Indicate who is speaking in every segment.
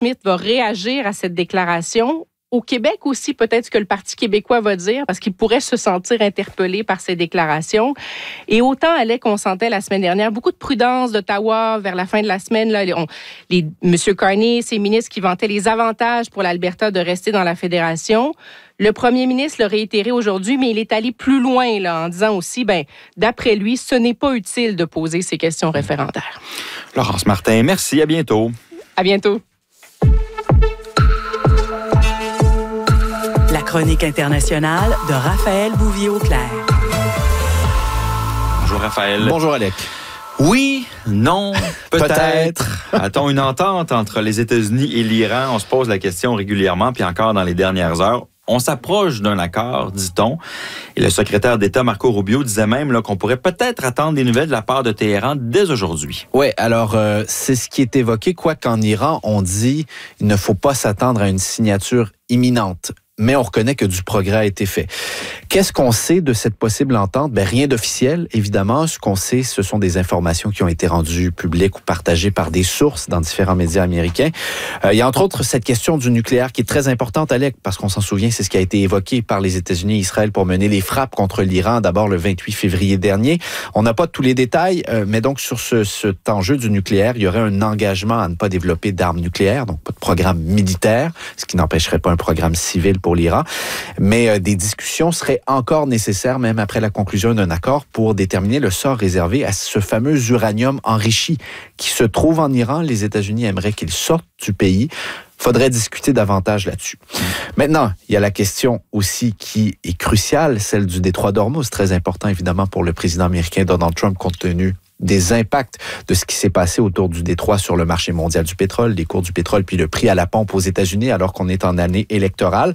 Speaker 1: Smith va réagir à cette déclaration. Au Québec aussi, peut-être ce que le Parti québécois va dire, parce qu'il pourrait se sentir interpellé par ces déclarations. Et autant, Alec, on sentait la semaine dernière beaucoup de prudence d'Ottawa vers la fin de la semaine. Là, M. Carney, ses ministres qui vantaient les avantages pour l'Alberta de rester dans la fédération. Le premier ministre l'a réitéré aujourd'hui, mais il est allé plus loin là, en disant aussi, d'après lui, ce n'est pas utile de poser ces questions référendaires.
Speaker 2: Laurence Martin, merci. À bientôt.
Speaker 1: À bientôt.
Speaker 3: La chronique internationale de Raphaël Bouvier-Auclair.
Speaker 2: Bonjour Raphaël.
Speaker 4: Bonjour Alec.
Speaker 2: Oui, non, peut-être. A-t-on une entente entre les États-Unis et l'Iran? On se pose la question régulièrement, puis encore dans les dernières heures. On s'approche d'un accord, dit-on. Et le secrétaire d'État, Marco Rubio, disait même là, qu'on pourrait peut-être attendre des nouvelles de la part de Téhéran dès aujourd'hui.
Speaker 4: Oui, alors c'est ce qui est évoqué, quoi qu'en Iran, on dit il ne faut pas s'attendre à une signature imminente. Mais on reconnaît que du progrès a été fait. Qu'est-ce qu'on sait de cette possible entente? Rien d'officiel, évidemment. Ce qu'on sait, ce sont des informations qui ont été rendues publiques ou partagées par des sources dans différents médias américains. Il y a entre autres cette question du nucléaire qui est très importante, Alec, parce qu'on s'en souvient, c'est ce qui a été évoqué par les États-Unis et Israël pour mener les frappes contre l'Iran, d'abord le 28 février dernier. On n'a pas tous les détails, mais donc sur cet enjeu du nucléaire, il y aurait un engagement à ne pas développer d'armes nucléaires, donc pas de programme militaire, ce qui n'empêcherait pas un programme civil pour l'Iran. Mais des discussions seraient encore nécessaires, même après la conclusion d'un accord, pour déterminer le sort réservé à ce fameux uranium enrichi qui se trouve en Iran. Les États-Unis aimeraient qu'il sorte du pays. Faudrait discuter davantage là-dessus. Maintenant, il y a la question aussi qui est cruciale, celle du détroit d'Ormuz, très important évidemment pour le président américain Donald Trump, compte tenu des impacts de ce qui s'est passé autour du détroit sur le marché mondial du pétrole, les cours du pétrole, puis le prix à la pompe aux États-Unis, alors qu'on est en année électorale.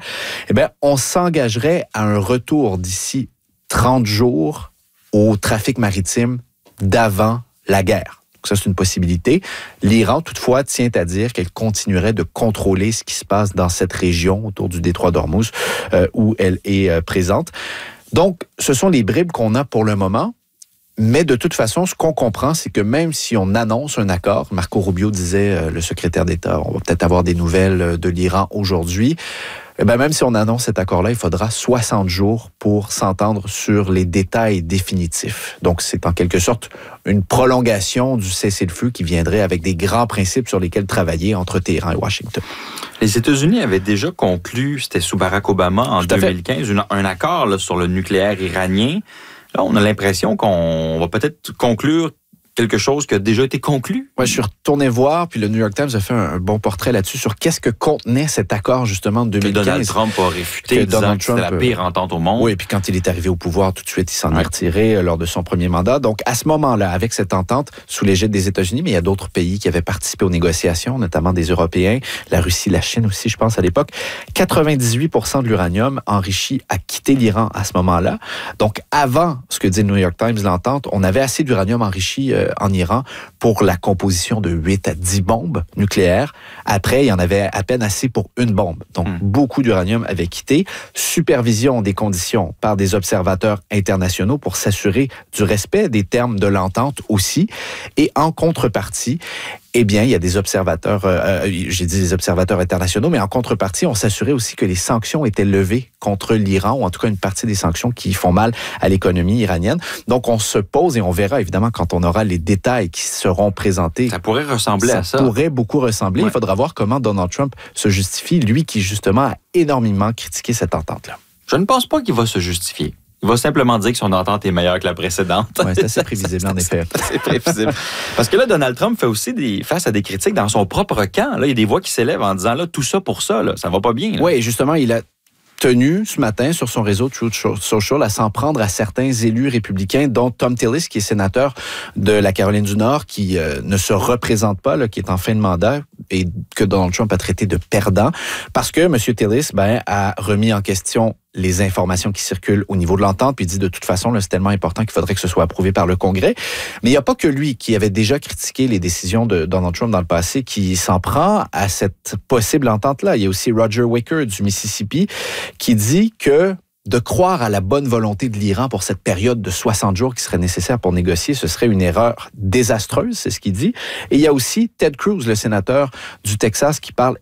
Speaker 4: On s'engagerait à un retour d'ici 30 jours au trafic maritime d'avant la guerre. Donc ça, c'est une possibilité. L'Iran, toutefois, tient à dire qu'elle continuerait de contrôler ce qui se passe dans cette région autour du détroit d'Ormuz, où elle est présente. Donc, ce sont les bribes qu'on a pour le moment. Mais de toute façon, ce qu'on comprend, c'est que même si on annonce un accord, Marco Rubio disait, le secrétaire d'État, on va peut-être avoir des nouvelles de l'Iran aujourd'hui, même si on annonce cet accord-là, il faudra 60 jours pour s'entendre sur les détails définitifs. Donc, c'est en quelque sorte une prolongation du cessez-le-feu qui viendrait avec des grands principes sur lesquels travailler entre Téhéran et Washington.
Speaker 2: Les États-Unis avaient déjà conclu, c'était sous Barack Obama en 2015, un accord là, sur le nucléaire iranien. Là, on a l'impression qu'on va peut-être conclure quelque chose qui a déjà été conclu.
Speaker 4: Ouais, je suis retourné voir, puis le New York Times a fait un bon portrait là-dessus sur qu'est-ce que contenait cet accord justement de 2015.
Speaker 2: Que Donald Trump a réfuté, disant que c'était la pire entente au monde.
Speaker 4: Oui, puis quand il est arrivé au pouvoir, tout de suite, il s'en est retiré lors de son premier mandat. Donc, à ce moment-là, avec cette entente, sous l'égide des États-Unis, mais il y a d'autres pays qui avaient participé aux négociations, notamment des Européens, la Russie, la Chine aussi, je pense, à l'époque. 98% de l'uranium enrichi a quitté l'Iran à ce moment-là. Donc, avant ce que dit le New York Times, l'entente, on avait assez d'uranium enrichi en Iran pour la composition de 8 à 10 bombes nucléaires. Après, il y en avait à peine assez pour une bombe. Donc, beaucoup d'uranium avait quitté. Supervision des conditions par des observateurs internationaux pour s'assurer du respect des termes de l'entente aussi. Et en contrepartie, eh bien, il y a des observateurs, j'ai dit des observateurs internationaux, mais en contrepartie, on s'assurait aussi que les sanctions étaient levées contre l'Iran, ou en tout cas une partie des sanctions qui font mal à l'économie iranienne. Donc, on se pose et on verra évidemment quand on aura les détails qui seront présentés.
Speaker 2: Ça pourrait ressembler à ça.
Speaker 4: Ça pourrait beaucoup ressembler. Ouais. Il faudra voir comment Donald Trump se justifie, lui qui justement a énormément critiqué cette entente-là.
Speaker 2: Je ne pense pas qu'il va se justifier. Il va simplement dire que son entente est meilleure que la précédente.
Speaker 4: Oui, c'est assez prévisible, en effet.
Speaker 2: C'est prévisible. Parce que là, Donald Trump fait aussi face à des critiques dans son propre camp. Là, il y a des voix qui s'élèvent en disant, là, tout ça pour ça, là, ça va pas bien. Là.
Speaker 4: Oui, justement, il a tenu ce matin sur son réseau Truth Social à s'en prendre à certains élus républicains, dont Thom Tillis, qui est sénateur de la Caroline du Nord, qui ne se représente pas, là, qui est en fin de mandat et que Donald Trump a traité de perdant, parce que M. Tillis a remis en question les informations qui circulent au niveau de l'entente, puis dit de toute façon, là, c'est tellement important qu'il faudrait que ce soit approuvé par le Congrès. Mais il n'y a pas que lui qui avait déjà critiqué les décisions de Donald Trump dans le passé qui s'en prend à cette possible entente-là. Il y a aussi Roger Wicker du Mississippi qui dit que de croire à la bonne volonté de l'Iran pour cette période de 60 jours qui serait nécessaire pour négocier, ce serait une erreur désastreuse, c'est ce qu'il dit. Et il y a aussi Ted Cruz, le sénateur du Texas, qui parle